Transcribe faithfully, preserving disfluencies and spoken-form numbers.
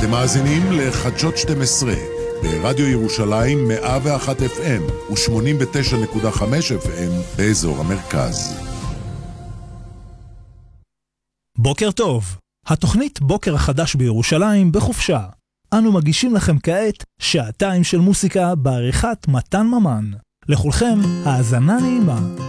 אתם מאזינים לחדשות שתים עשרה ברדיו ירושלים מאה ואחת אף אם ו-שמונים ותשע נקודה חמש אף אם באזור המרכז. בוקר טוב, התוכנית בוקר החדש בירושלים בחופשה. אנו מגישים לכם כעת שעתיים של מוסיקה בעריכת מתן ממן. לכולכם האזנה נעימה.